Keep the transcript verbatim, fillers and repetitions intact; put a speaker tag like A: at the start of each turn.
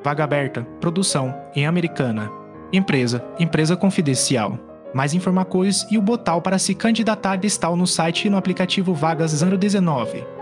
A: Vaga aberta, produção, em Americana. Empresa, empresa confidencial. Mais informações e o botão para se candidatar está no site e no aplicativo Vagas zero dezenove.